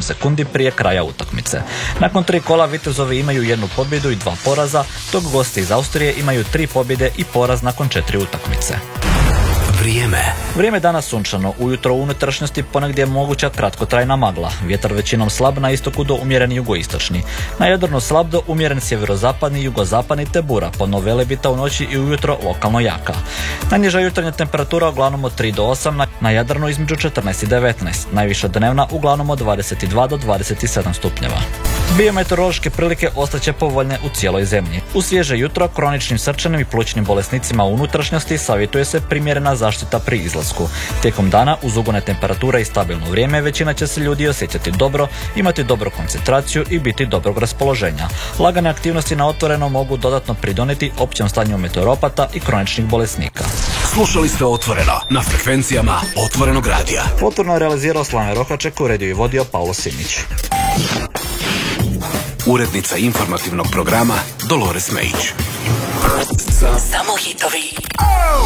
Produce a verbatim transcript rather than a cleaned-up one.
sekundi prije kraja utakmice. Nakon tri kola Vitezovi imaju jednu pobjedu i dva poraza, dok gosti iz Austrije imaju tri pobjede i poraz nakon četiri utakmice. Vrijeme. Vrijeme danas sunčano, ujutro u unutrašnjosti ponegdje je moguća kratkotrajna magla. Vjetar većinom slab na istoku do umjeren jugoistočni. Na Jadranu slab do umjeren sjeverozapadni, jugozapadni te bura, ponno velebita u noći i ujutro lokalno jaka. Najniža jutarnja temperatura uglavnom od tri do osam, na Jadranu između četrnaest i devetnaest, najviša dnevna uglavnom od dvadeset dva do dvadeset sedam stupnjeva. Biometeorološke prilike ostaće povoljne u cijeloj zemlji. U svježe jutro kroničnim srčanim i plućnim bolesnicima u unutrašnjosti savjetuje se primjerena zaštita pri izlasku. Tijekom dana uz ugodne temperature i stabilno vrijeme većina će se ljudi osjećati dobro, imati dobru koncentraciju i biti dobrog raspoloženja. Lagane aktivnosti na otvoreno mogu dodatno pridonijeti općem stanju meteoropata i kroničnih bolesnika. Slušali ste Otvoreno na frekvencijama Otvorenog radija. Otvoreno je realizirao Slaven Rohaček, uredio i vodio Pavlo Simić. Urednica informativnog programa Dolores Mejić. Samo hitovi.